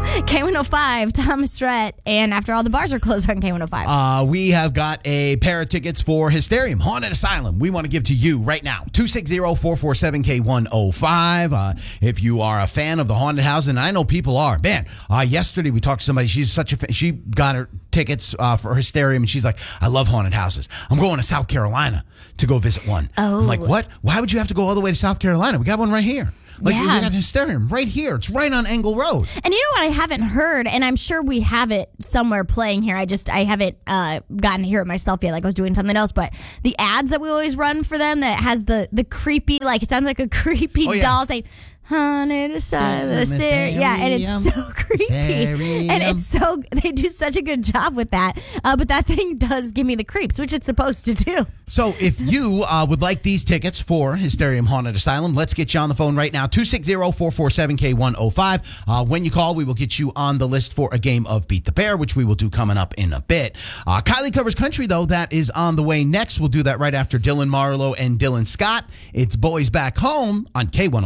K105, Thomas Rhett, and after all the bars are closed on K105. We have got a pair of tickets for Hysterium Haunted Asylum. We want to give to you right now. 260-447-K105. If you are a fan of the haunted house, and I know people are. Man, yesterday we talked to somebody. She's such a fan. She got her tickets for Hysterium, and she's like, I love haunted houses. I'm going to South Carolina to go visit one. Oh. I'm like, what? Why would you have to go all the way to South Carolina? We got one right here. Like, we got Hysterium right here. It's right on Engle Road. And you know what I haven't heard, and I'm sure we have it somewhere playing here. I haven't gotten to hear it myself yet, like I was doing something else. But the ads that we always run for them that has the creepy, like it sounds like a creepy doll saying, Haunted Asylum. Yeah, and it's so creepy. And it's so, they do such a good job with that. But that thing does give me the creeps, which it's supposed to do. So if you would like these tickets for Hysterium Haunted Asylum, let's get you on the phone right now. 260-447-K105. When you call, we will get you on the list for a game of Beat the Bear, which we will do coming up in a bit. Kylie Covers Country, though, that is on the way next. We'll do that right after Dylan Marlowe and Dylan Scott. It's Boys Back Home on K105.